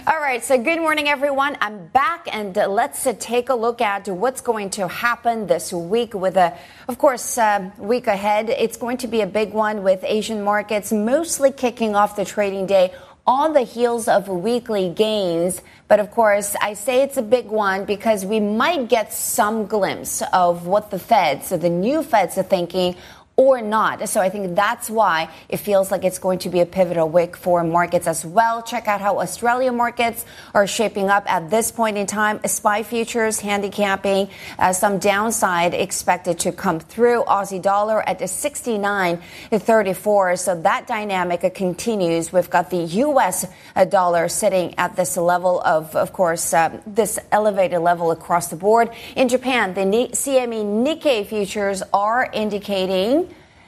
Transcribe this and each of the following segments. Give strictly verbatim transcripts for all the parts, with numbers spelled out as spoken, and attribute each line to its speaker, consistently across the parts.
Speaker 1: All right, so good morning, everyone. I'm back, and uh, let's uh, take a look at what's going to happen this week with a, of course, uh, week ahead. It's going to be a big one with Asian markets mostly kicking off the trading day on the heels of weekly gains. But of course, I say it's a big one because we might get some glimpse of what the Feds, so the new Feds, are thinking or not. So I think that's why it feels like it's going to be a pivotal week for markets as well. Check out how Australian markets are shaping up at this point in time. S P Y futures handicapping uh, some downside expected to come through. Aussie dollar at sixty-nine thirty-four. So that dynamic continues. We've got the U S dollar sitting at this level of, of course, uh, this elevated level across the board. In Japan, the C M E Nikkei futures are indicating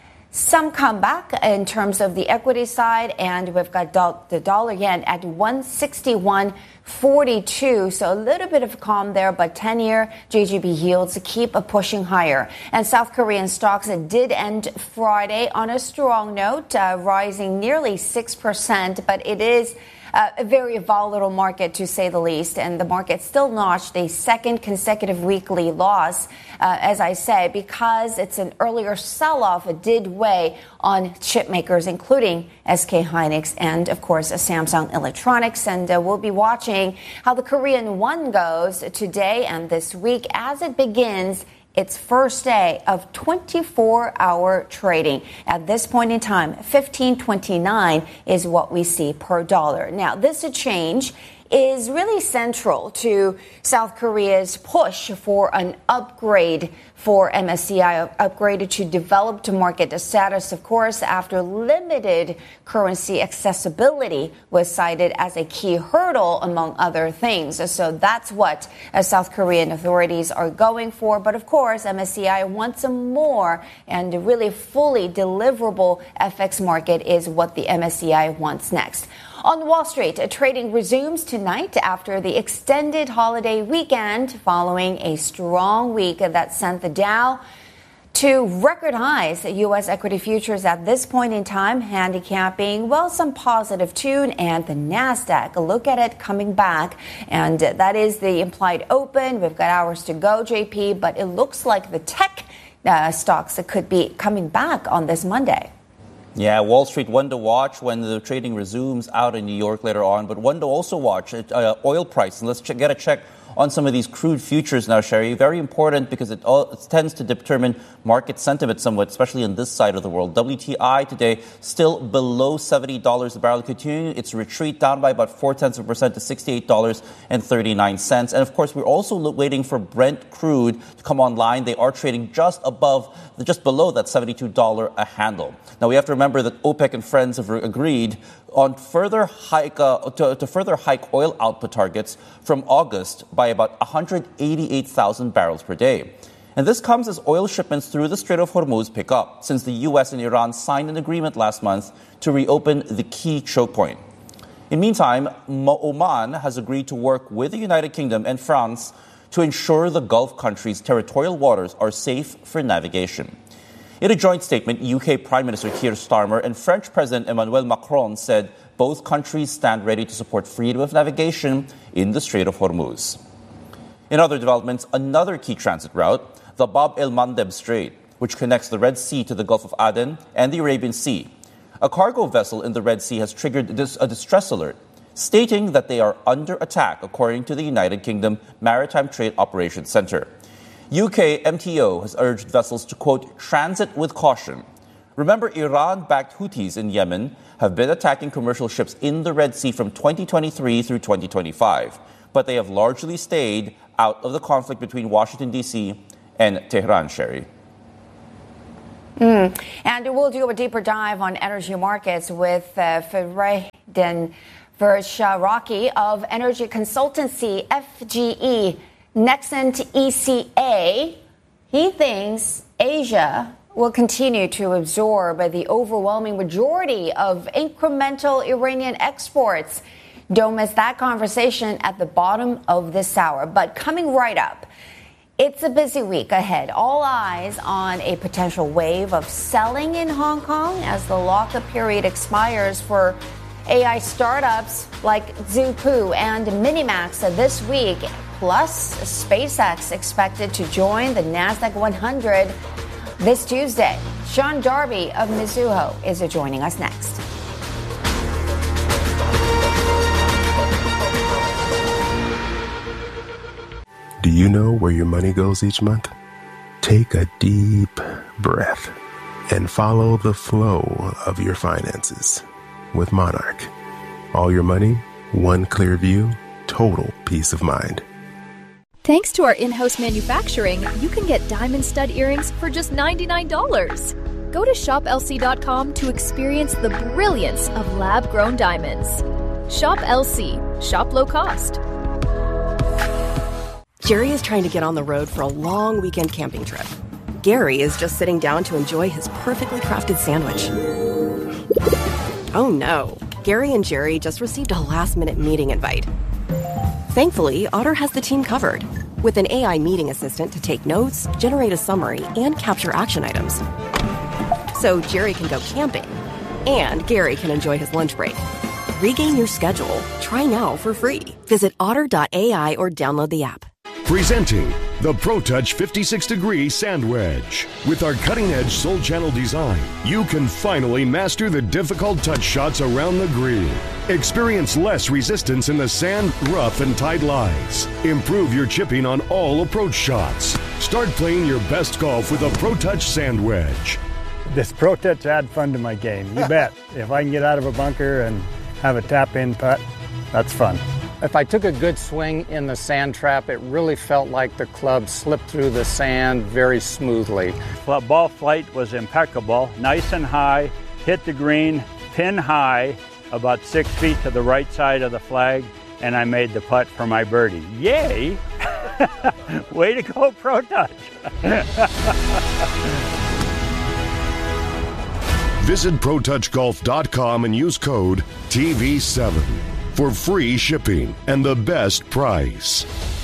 Speaker 1: some comeback in terms of the equity side, and we've got do- the dollar yen at one sixty-one forty-two. So a little bit of calm there, but ten-year J G B yields keep pushing higher. And South Korean stocks did end Friday on a strong note, uh, rising nearly six percent, but it is Uh, a very volatile market, to say the least, and the market still notched a second consecutive weekly loss, uh, as I say, because it's an earlier sell-off. It did weigh on chip makers, including S K Hynix and, of course, Samsung Electronics. And uh, we'll be watching how the Korean won goes today and this week as it begins its first day of twenty-four hour trading. At this point in time, fifteen twenty-nine is what we see per dollar. Now, this change is really central to South Korea's push for an upgrade for M S C I, upgraded to developed market status, of course, after limited currency accessibility was cited as a key hurdle, among other things. So that's what uh, South Korean authorities are going for. But of course, M S C I wants a more and really fully deliverable F X market is what the M S C I wants next. On Wall Street, trading resumes tonight after the extended holiday weekend following a strong week that sent the Dow to record highs. U S equity futures at this point in time handicapping, well, some positive tune, and the NASDAQ, look at it coming back, and that is the implied open. We've got hours to go, J P, but it looks like the tech uh, stocks could be coming back on this Monday.
Speaker 2: Yeah, Wall Street, one to watch when the trading resumes out in New York later on, but one to also watch uh, oil price. And let's ch- get a check on some of these crude futures now, Sherry. Very important because it, all, it tends to determine market sentiment somewhat, especially on this side of the world. W T I today still below seventy dollars a barrel, continuing its retreat down by about four tenths of a percent to sixty-eight dollars and thirty-nine cents. And of course, we're also waiting for Brent crude to come online. They are trading just above, just below that seventy-two dollars a handle. Now, we have to remember that OPEC and friends have re- agreed on further hike uh, to, to further hike oil output targets from August by about one hundred eighty-eight thousand barrels per day. And this comes as oil shipments through the Strait of Hormuz pick up, since the U S and Iran signed an agreement last month to reopen the key choke point. In the meantime, Oman has agreed to work with the United Kingdom and France to ensure the Gulf countries' territorial waters are safe for navigation. In a joint statement, U K Prime Minister Keir Starmer and French President Emmanuel Macron said both countries stand ready to support freedom of navigation in the Strait of Hormuz. In other developments, another key transit route, the Bab el-Mandeb Strait, which connects the Red Sea to the Gulf of Aden and the Arabian Sea. A cargo vessel in the Red Sea has triggered a distress alert, stating that they are under attack, according to the United Kingdom Maritime Trade Operations Center. U K M T O has urged vessels to, quote, transit with caution. Remember, Iran-backed Houthis in Yemen have been attacking commercial ships in the Red Sea from twenty twenty-three through twenty twenty-five, but they have largely stayed out of the conflict between Washington, D C and Tehran, Sherry.
Speaker 1: Mm. And we'll do a deeper dive on energy markets with uh, Feridun Versharaki of energy consultancy F G E Nexent E C A. He thinks Asia will continue to absorb the overwhelming majority of incremental Iranian exports. Don't miss that conversation at the bottom of this hour. But coming right up, it's a busy week ahead. All eyes on a potential wave of selling in Hong Kong as the lockup period expires for A I startups like Zooplus and Minimax this week. Plus, SpaceX expected to join the NASDAQ one hundred this Tuesday. Sean Darby of Mizuho is joining us next.
Speaker 3: Do you know where your money goes each month? Take a deep breath and follow the flow of your finances with Monarch. All your money, one clear view, total peace of mind.
Speaker 4: Thanks to our in-house manufacturing, you can get diamond stud earrings for just ninety-nine dollars. Go to shop L C dot com to experience the brilliance of lab-grown diamonds. Shop L C. Shop low cost.
Speaker 5: Jerry is trying to get on the road for a long weekend camping trip. Gary is just sitting down to enjoy his perfectly crafted sandwich. Oh no, Gary and Jerry just received a last-minute meeting invite. Thankfully, Otter has the team covered, with an A I meeting assistant to take notes, generate a summary, and capture action items. So Jerry can go camping, and Gary can enjoy his lunch break. Regain your schedule. Try now for free. Visit otter dot A I or download the app.
Speaker 6: Presenting the ProTouch fifty-six degree Sand Wedge. With our cutting-edge Soul Channel design, you can finally master the difficult touch shots around the green. Experience less resistance in the sand, rough, and tight lies. Improve your chipping on all approach shots. Start playing your best golf with a ProTouch Sand Wedge.
Speaker 7: This ProTouch add fun to my game, you bet. If I can get out of a bunker and have a tap-in putt, that's fun.
Speaker 8: If I took a good swing in the sand trap, it really felt like the club slipped through the sand very smoothly.
Speaker 7: Well, ball flight was impeccable, nice and high, hit the green, pin high, about six feet to the right side of the flag, and I made the putt for my birdie. Yay! Way to go, ProTouch!
Speaker 6: Visit Pro Touch Golf dot com and use code T V seven for free shipping and the best price.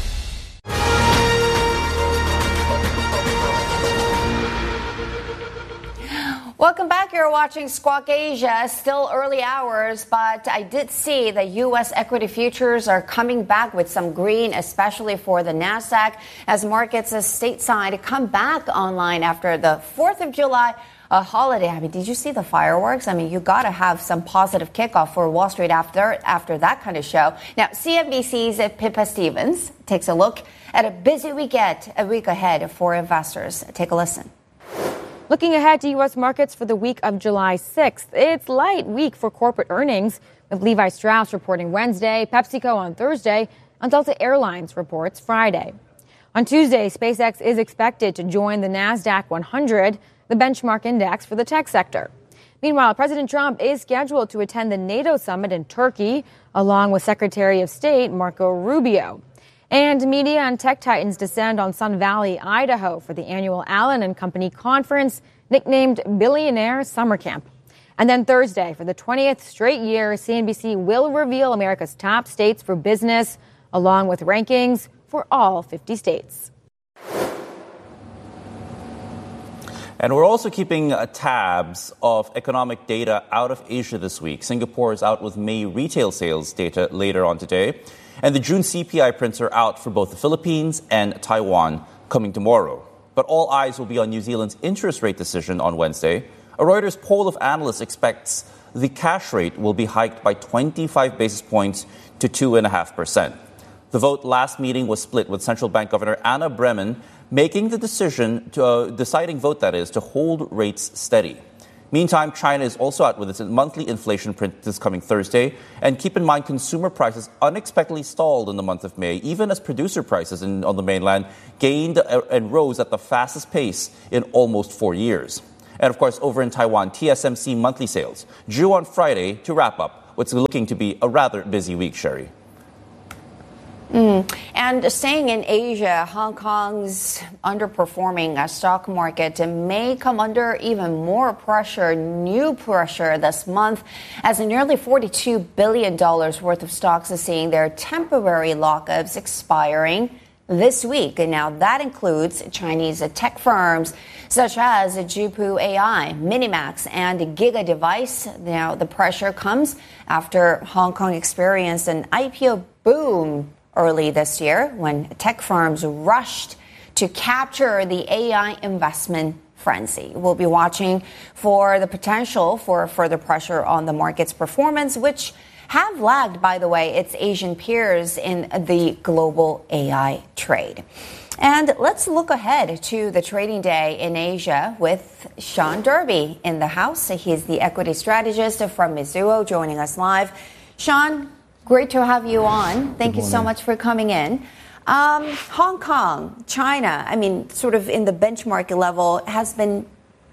Speaker 1: Welcome back. You're watching Squawk Asia. Still early hours, but I did see that U S equity futures are coming back with some green, especially for the NASDAQ, as markets stateside come back online after the fourth of July a holiday. I mean, did you see the fireworks? I mean, you got to have some positive kickoff for Wall Street after after that kind of show. Now, C N B C's Pippa Stevens takes a look at a busy weekend, a week ahead for investors. Take a listen.
Speaker 9: Looking ahead to U S markets for the week of July sixth, it's light week for corporate earnings, with Levi Strauss reporting Wednesday, PepsiCo on Thursday, and Delta Airlines reports Friday. On Tuesday, SpaceX is expected to join the NASDAQ one hundred, the benchmark index for the tech sector. Meanwhile, President Trump is scheduled to attend the NATO summit in Turkey, along with Secretary of State Marco Rubio. And media and tech titans descend on Sun Valley, Idaho, for the annual Allen and Company conference, nicknamed Billionaire Summer Camp. And then Thursday, for the twentieth straight year, C N B C will reveal America's top states for business, along with rankings for all fifty states.
Speaker 2: And we're also keeping uh, tabs of economic data out of Asia this week. Singapore is out with May retail sales data later on today. And the June C P I prints are out for both the Philippines and Taiwan coming tomorrow. But all eyes will be on New Zealand's interest rate decision on Wednesday. A Reuters poll of analysts expects the cash rate will be hiked by twenty-five basis points to two point five percent. The vote last meeting was split, with Central Bank Governor Anna Bremen making the decision, to, uh, deciding vote that is, to hold rates steady. Meantime, China is also out with its monthly inflation print this coming Thursday. And keep in mind, consumer prices unexpectedly stalled in the month of May, even as producer prices in, on the mainland gained and rose at the fastest pace in almost four years. And of course, over in Taiwan, T S M C monthly sales due on Friday to wrap up what's looking to be a rather busy week, Sherry.
Speaker 1: Mm. And staying in Asia, Hong Kong's underperforming uh, stock market may come under even more pressure, new pressure this month, as nearly forty-two billion dollars worth of stocks are seeing their temporary lockups expiring this week. And now that includes Chinese tech firms such as Zhipu A I, Minimax, and Giga Device. Now the pressure comes after Hong Kong experienced an I P O boom early this year when tech firms rushed to capture the A I investment frenzy. We'll be watching for the potential for further pressure on the market's performance, which have lagged, by the way, its Asian peers in the global A I trade. And let's look ahead to the trading day in Asia with Sean Derby in the house. He's the equity strategist from Mizuho joining us live. Sean, great to have you on. Thank you so much for coming in. Um, Hong Kong, China, I mean, sort of in the benchmark level has been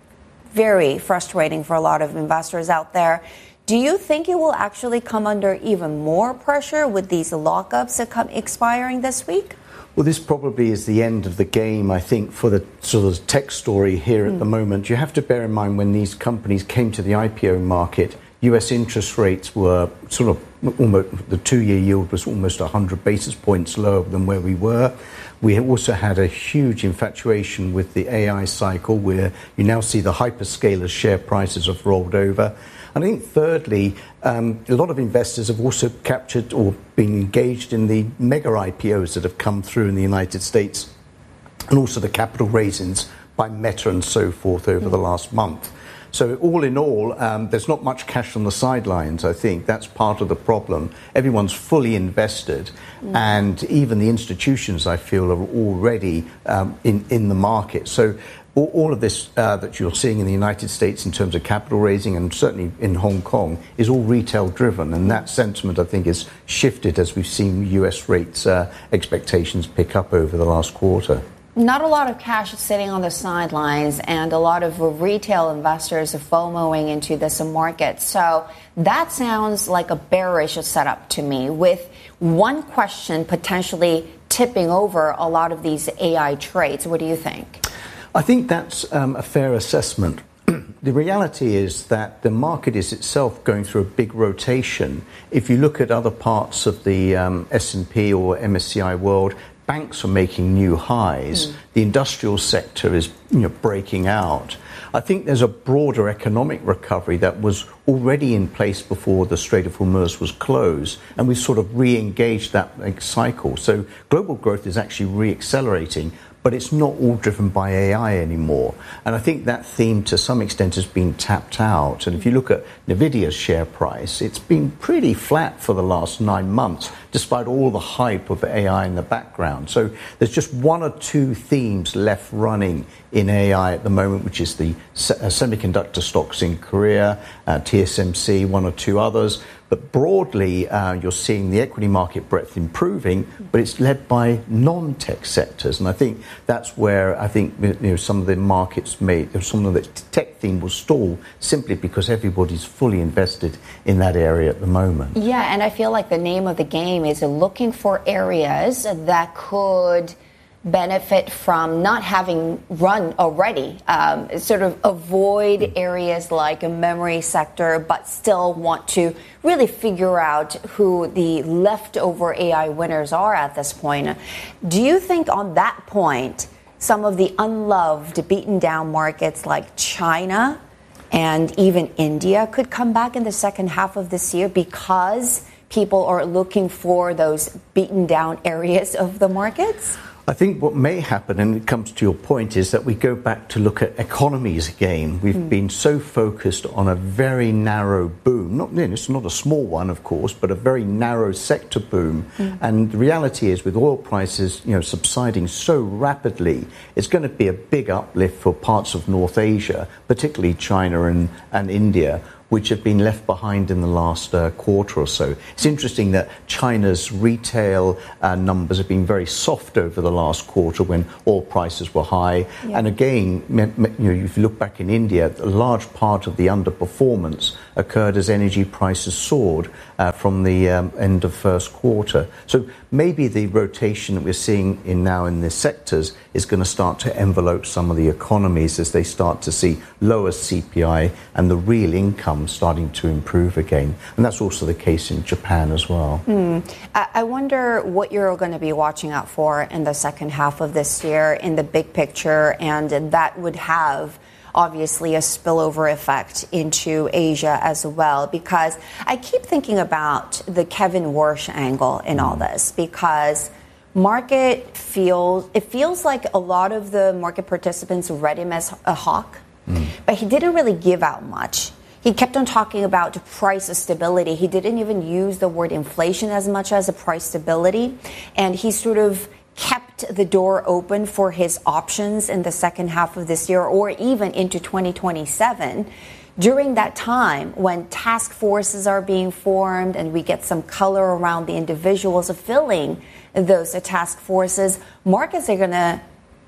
Speaker 1: very frustrating for a lot of investors out there. Do you think it will actually come under even more pressure with these lockups expiring this week?
Speaker 10: Well, this probably is the end of the game, I think, for the sort of tech story here mm. at the moment. You have to bear in mind when these companies came to the I P O market, U S interest rates were sort of almost, the two-year yield was almost one hundred basis points lower than where we were. We also had a huge infatuation with the A I cycle where you now see the hyperscaler share prices have rolled over. And I think thirdly, um, a lot of investors have also captured or been engaged in the mega I P Os that have come through in the United States and also the capital raisings by Meta and so forth over mm. the last month. So all in all, um, there's not much cash on the sidelines, I think. That's part of the problem. Everyone's fully invested, mm. and even the institutions, I feel, are already um, in, in the market. So all, all of this uh, that you're seeing in the United States in terms of capital raising and certainly in Hong Kong is all retail-driven, and that sentiment, I think, is shifted as we've seen U S rates uh, expectations pick up over the last quarter.
Speaker 1: Not a lot of cash sitting on the sidelines, and a lot of retail investors are FOMOing into this market. So that sounds like a bearish setup to me, with one question potentially tipping over a lot of these A I trades. What do you think?
Speaker 10: I think that's um, a fair assessment. The reality is that the market is itself going through a big rotation. If you look at other parts of the um, S and P or M S C I world, banks are making new highs. Mm. The industrial sector is, you know, breaking out. I think there's a broader economic recovery that was already in place before the Strait of Hormuz was closed, and we've sort of re-engaged that like, cycle. So global growth is actually re-accelerating, but it's not all driven by A I anymore. And I think that theme to some extent has been tapped out. And if you look at NVIDIA's share price, it's been pretty flat for the last nine months, despite all the hype of A I in the background. So there's just one or two themes left running in A I at the moment, which is the se- uh, semiconductor stocks in Korea, uh, T S M C, one or two others. But broadly, uh, you're seeing the equity market breadth improving, but it's led by non-tech sectors. And I think that's where I think you know, some of the markets may, some of the tech theme will stall simply because everybody's fully invested in that area at the moment.
Speaker 1: Yeah, and I feel like the name of the game is looking for areas that could benefit from not having run already, um, sort of avoid areas like a memory sector, but still want to really figure out who the leftover A I winners are at this point. Do you think on that point, some of the unloved, beaten down markets like China and even India could come back in the second half of this year because people are looking for those beaten down areas of the markets?
Speaker 10: I think what may happen, and it comes to your point, is that we go back to look at economies again. We've mm. been so focused on a very narrow boom. Not, you know, it's not a small one, of course, but a very narrow sector boom. Mm. And the reality is, with oil prices, you know, subsiding so rapidly, it's going to be a big uplift for parts of North Asia, particularly China and, and India, which have been left behind in the last uh, quarter or so. It's interesting that China's retail uh, numbers have been very soft over the last quarter when oil prices were high. Yeah. And again, you know, if you look back in India, a large part of the underperformance occurred as energy prices soared uh, from the um, end of first quarter. So maybe the rotation that we're seeing in now in the sectors is going to start to envelope some of the economies as they start to see lower C P I and the real income starting to improve again. And that's also the case in Japan as well.
Speaker 1: Hmm. I wonder what you're going to be watching out for in the second half of this year in the big picture, and that would have obviously a spillover effect into Asia as well, because I keep thinking about the Kevin Warsh angle in all this, because market feels, it feels like a lot of the market participants read him as a hawk, mm. but he didn't really give out much. He kept on talking about price stability. He didn't even use the word inflation as much as a price stability. And he sort of kept the door open for his options in the second half of this year or even into twenty twenty-seven. During that time when task forces are being formed and we get some color around the individuals filling those task forces, markets are going to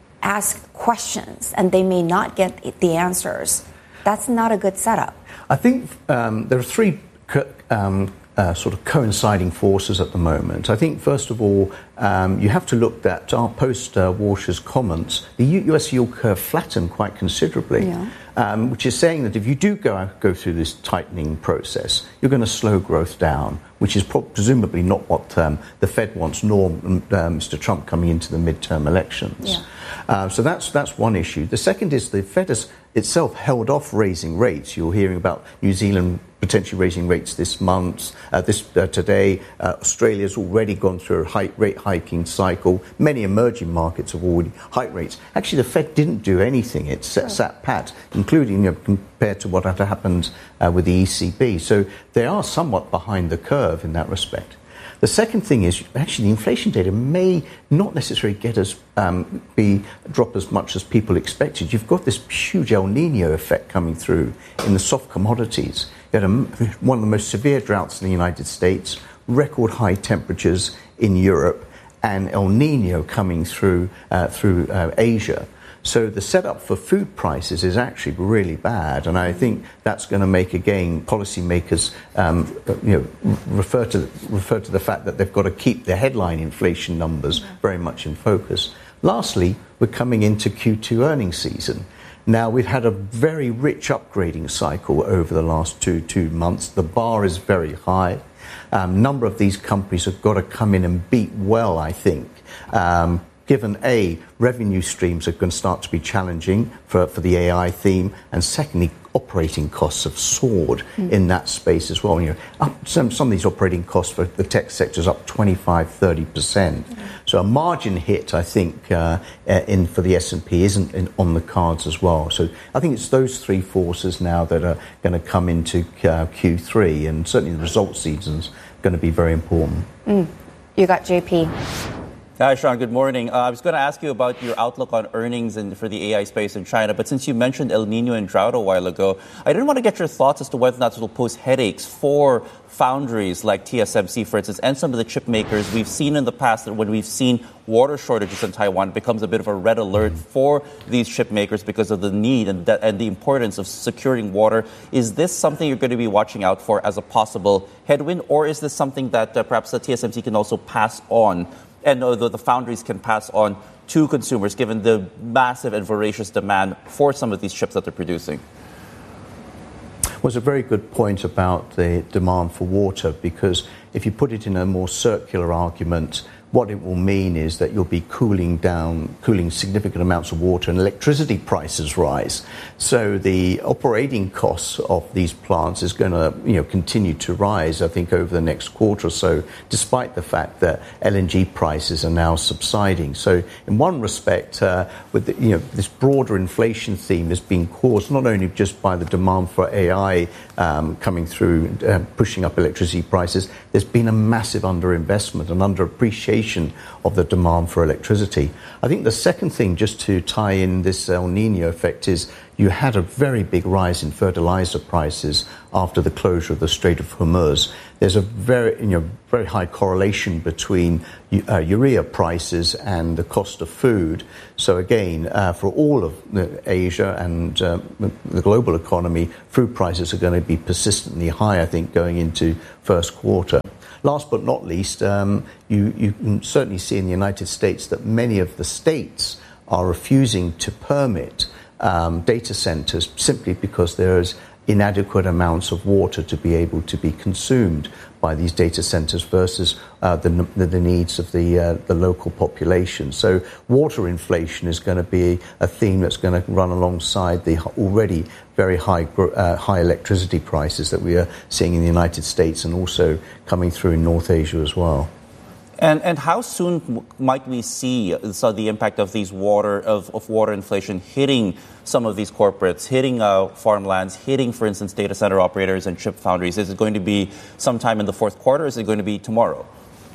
Speaker 1: ask questions and they may not get the answers. That's not a good setup.
Speaker 10: I think um, there are three co- um, uh, sort of coinciding forces at the moment. I think, first of all, um, you have to look at our post-Warsh's uh, comments. The U S yield curve flattened quite considerably, yeah. um, which is saying that if you do go, go through this tightening process, you're going to slow growth down, which is pro- presumably not what um, the Fed wants, nor uh, Mister Trump coming into the midterm elections. Yeah. Uh, so that's that's one issue. The second is the Fed has itself held off raising rates. You're hearing about New Zealand potentially raising rates this month, uh, this uh, today. Uh, Australia's already gone through a high rate hiking cycle. Many emerging markets have already hiked rates. Actually, the Fed didn't do anything. It sat, sat pat, including you know, compared to what had happened uh, with the E C B. So they are somewhat behind the curve in that respect. The second thing is actually the inflation data may not necessarily get us um, be drop as much as people expected. You've got this huge El Nino effect coming through in the soft commodities. You had a, one of the most severe droughts in the United States, record high temperatures in Europe, and El Nino coming through uh, through uh, Asia. So the setup for food prices is actually really bad, and I think that's going to make again policymakers, um, you know, refer to refer to the fact that they've got to keep the headline inflation numbers very much in focus. Lastly, we're coming into Q two earnings season. Now we've had a very rich upgrading cycle over the last two two months. The bar is very high. A um, number of these companies have got to come in and beat well, I think. Um, Given A, revenue streams are going to start to be challenging for, for the A I theme, and secondly, operating costs have soared mm. in that space as well. You know, up, some, some of these operating costs for the tech sector is up twenty-five, thirty percent. Mm. So a margin hit, I think, uh, in for the S and P isn't in, on the cards as well. So I think it's those three forces now that are going to come into uh, Q three, and certainly the results season's going to be very important.
Speaker 1: Mm. You got J P.
Speaker 2: Hi, Sean. Good morning. Uh, I was going to ask you about your outlook on earnings and for the A I space in China, but since you mentioned El Nino and drought a while ago, I didn't want to get your thoughts as to whether or not this will pose headaches for foundries like T S M C, for instance, and some of the chip makers. We've seen in the past that when we've seen water shortages in Taiwan, it becomes a bit of a red alert for these chip makers because of the need and the, and the importance of securing water. Is this something you're going to be watching out for as a possible headwind, or is this something that uh, perhaps the T S M C can also pass on? And uh, the, the foundries can pass on to consumers, given the massive and voracious demand for some of these chips that they're producing?
Speaker 10: Was a very good point about the demand for water, because if you put it in a more circular argument, what it will mean is that you'll be cooling down, cooling significant amounts of water, and electricity prices rise. So the operating costs of these plants is going to, you know, continue to rise, I think, over the next quarter or so, despite the fact that L N G prices are now subsiding. So in one respect, uh, with the, you know, this broader inflation theme is being caused not only just by the demand for A I um, coming through, uh, pushing up electricity prices. There's been a massive underinvestment and underappreciation normalization of the demand for electricity. I think the second thing, just to tie in this El Nino effect, is you had a very big rise in fertilizer prices after the closure of the Strait of Hormuz. There's a very, you know, very high correlation between uh, urea prices and the cost of food. So again, uh, for all of Asia and uh, the global economy, food prices are going to be persistently high, I think, going into first quarter. Last but not least, um, you, you can certainly see in the United States that many of the states are refusing to permit um, data centers simply because there's inadequate amounts of water to be able to be consumed by these data centers versus uh, the, the, the needs of the, uh, the local population. So water inflation is going to be a theme that's going to run alongside the already very high, uh, high electricity prices that we are seeing in the United States and also coming through in North Asia as well.
Speaker 2: And and how soon might we see so the impact of these water of, of water inflation hitting some of these corporates, hitting uh, farmlands, hitting, for instance, data center operators and chip foundries? Is it going to be sometime in the fourth quarter? Or is it going to be tomorrow?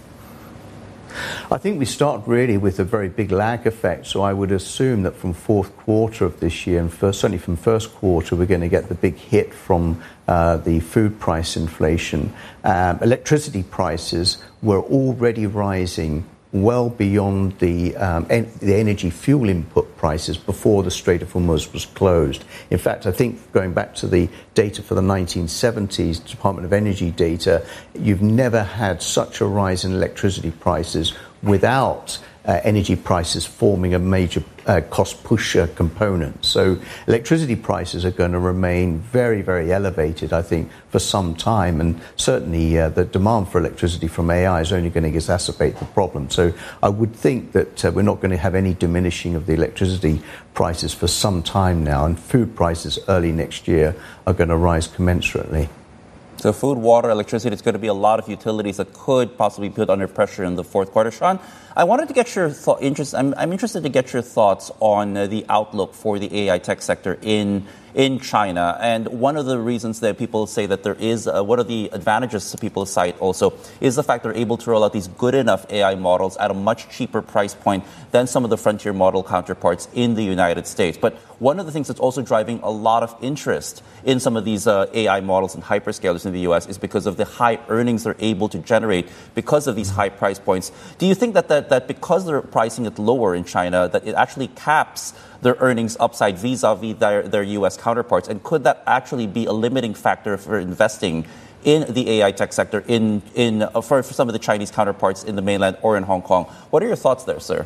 Speaker 10: I think we start really with a very big lag effect. So I would assume that from fourth quarter of this year, and first, certainly from first quarter, we're going to get the big hit from uh, the food price inflation. Um, electricity prices were already rising well beyond the, um, en- the energy fuel input prices before the Strait of Hormuz was closed. In fact, I think going back to the data for the nineteen seventies, Department of Energy data, you've never had such a rise in electricity prices without uh, energy prices forming a major uh, cost pusher component. So electricity prices are going to remain very, very elevated, I think, for some time. And certainly uh, the demand for electricity from A I is only going to exacerbate the problem. So I would think that uh, we're not going to have any diminishing of the electricity prices for some time now. And food prices early next year are going to rise commensurately.
Speaker 2: So food, water, electricity, it's going to be a lot of utilities that could possibly be put under pressure in the fourth quarter. Sean, I wanted to get your th- interest. I'm, I'm interested to get your thoughts on uh, the outlook for the A I tech sector in in China. And one of the reasons that people say that there is, uh, one of the advantages people cite also is the fact they're able to roll out these good enough A I models at a much cheaper price point than some of the frontier model counterparts in the United States. But one of the things that's also driving a lot of interest in some of these uh, A I models and hyperscalers in the U S is because of the high earnings they're able to generate because of these high price points. Do you think that, that, that because they're pricing it lower in China, that it actually caps their earnings upside vis-a-vis their, their U S counterparts? And could that actually be a limiting factor for investing in the A I tech sector in, in uh, for, for some of the Chinese counterparts in the mainland or in Hong Kong? What are your thoughts there, sir?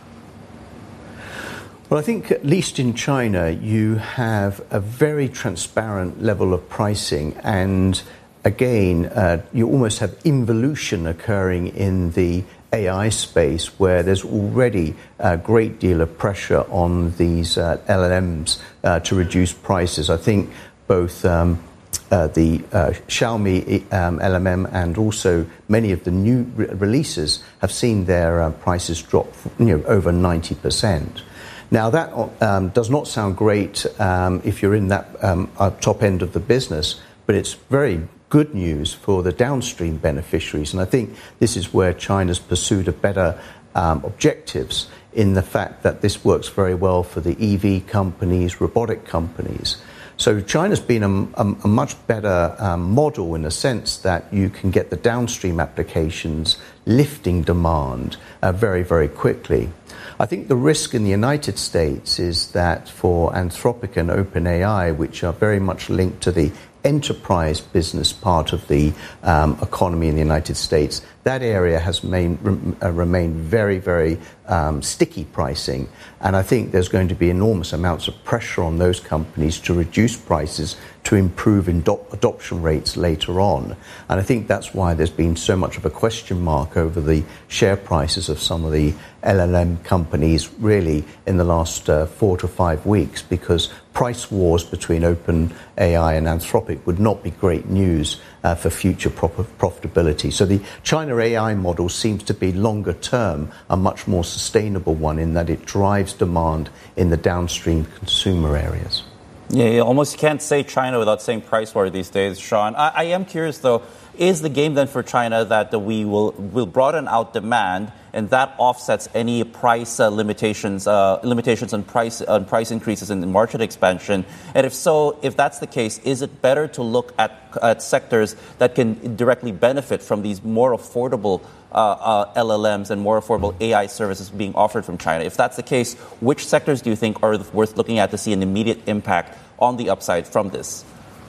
Speaker 10: Well, I think at least in China, you have a very transparent level of pricing. And again, uh, you almost have involution occurring in the A I space where there's already a great deal of pressure on these uh, L L Ms uh, to reduce prices. I think both um, uh, the uh, Xiaomi um, L M M and also many of the new re- releases have seen their uh, prices drop, you know, over ninety percent. Now, that um, does not sound great um, if you're in that um, uh, top end of the business, but it's very good news for the downstream beneficiaries. And I think this is where China's pursued a better um, objectives in the fact that this works very well for the E V companies, robotic companies. So China's been a, a, a much better um, model in the sense that you can get the downstream applications lifting demand uh, very, very quickly. I think the risk in the United States is that for Anthropic and OpenAI, which are very much linked to the enterprise business part of the um, economy in the United States, that area has main, rem, uh, remained very, very um, sticky pricing. And I think there's going to be enormous amounts of pressure on those companies to reduce prices to improve indop- adoption rates later on. And I think that's why there's been so much of a question mark over the share prices of some of the L L M companies really in the last uh, four to five weeks, because price wars between OpenAI and Anthropic would not be great news uh, for future proper profitability. So the China A I model seems to be longer term, a much more sustainable one in that it drives demand in the downstream consumer areas.
Speaker 2: Yeah, you almost can't say China without saying price war these days, Sean. I, I am curious, though, Is the game then for China that we will will broaden out demand and that offsets any price uh, limitations uh, limitations on price on price increases in the market expansion? And if so, if that's the case, is it better to look at at sectors that can directly benefit from these more affordable uh, uh, L L Ms and more affordable A I services being offered from China? If that's the case, which sectors do you think are worth looking at to see an immediate impact on the upside from this?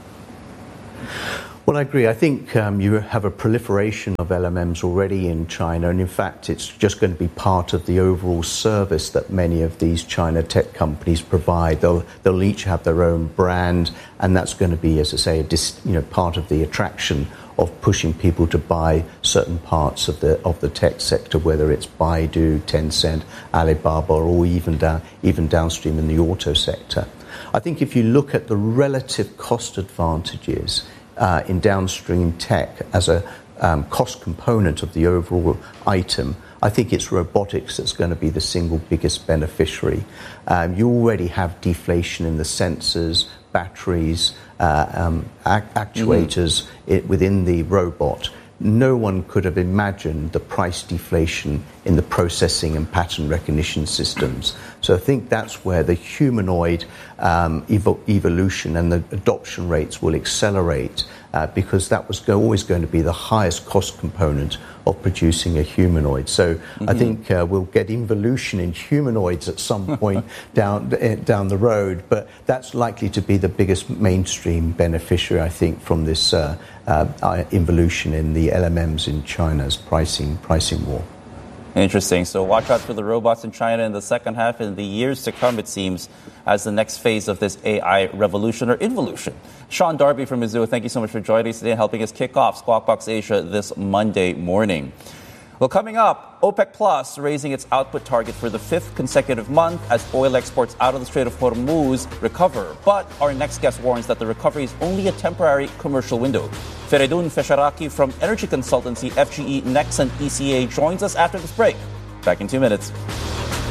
Speaker 10: Well, I agree. I think um, you have a proliferation of L M Ms already in China, and in fact, it's just going to be part of the overall service that many of these China tech companies provide. They'll they'll each have their own brand, and that's going to be, as I say, a dis, you know, part of the attraction of pushing people to buy certain parts of the of the tech sector, whether it's Baidu, Tencent, Alibaba, or even down even downstream in the auto sector. I think if you look at the relative cost advantages Uh, in downstream tech as a um, cost component of the overall item, I think it's robotics that's going to be the single biggest beneficiary. Um, you already have deflation in the sensors, batteries, uh, um, ac- actuators mm-hmm. it, within the robot. No one could have imagined the price deflation in the processing and pattern recognition systems. So I think that's where the humanoid um, evo- evolution and the adoption rates will accelerate uh, because that was go- always going to be the highest cost component of producing a humanoid. So mm-hmm. I think uh, we'll get involution in humanoids at some point down uh, down the road, but that's likely to be the biggest mainstream beneficiary, I think, from this uh, uh, involution in the L M Ms in China's pricing pricing war.
Speaker 2: Interesting. So watch out for the robots in China in the second half and the years to come, it seems, as the next phase of this A I revolution or involution. Sean Darby from Mizuho, thank you so much for joining us today and helping us kick off Squawk Box Asia this Monday morning. Well, coming up, OPEC Plus raising its output target for the fifth consecutive month as oil exports out of the Strait of Hormuz recover. But our next guest warns that the recovery is only a temporary commercial window. Feridun Fesharaki from energy consultancy F G E, Nexen E C A joins us after this break. Back in two minutes.